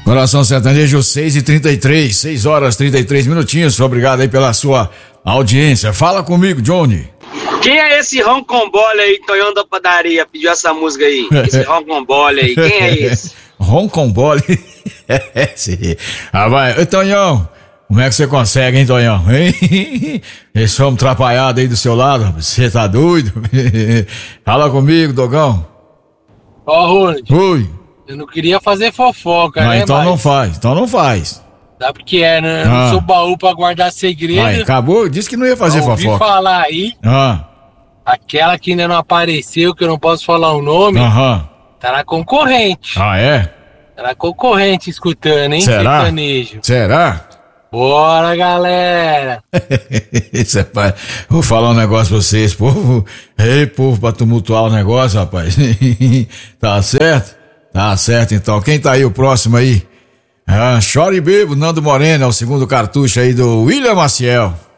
Coração Sertanejo 6h33, 6 horas 33 minutinhos. Obrigado aí pela sua audiência. Fala comigo, Johnny. Quem é esse Roncombole aí, Tonhão da Padaria? Pediu essa música aí. Esse Roncombole aí, quem é esse? Roncombole? Sim. Ah, vai. Ô, Tonhão, como é que você consegue, hein, Tonhão? Hein? Esse homem atrapalhado aí do seu lado, você tá doido? Fala comigo, Dogão. Ó, Rony. Oi. Eu não queria fazer fofoca, né? Então não faz, então não faz. Sabe o que é, né? Eu não sou baú pra guardar segredo. Acabou, disse que não ia fazer fofoca. Ouvi falar aí, aquela que ainda não apareceu, que eu não posso falar o nome, tá na concorrente. Ah, é? Tá na concorrente escutando, hein? Será? Sertanejo. Será? Bora, galera! Isso é, pai. Vou falar um negócio pra vocês, povo. Ei, povo, pra tumultuar o negócio, rapaz. Tá certo? Tá certo, então. Quem tá aí, o próximo aí? Chora e bebo, Nando Moreno, é o segundo cartucho aí do William Maciel.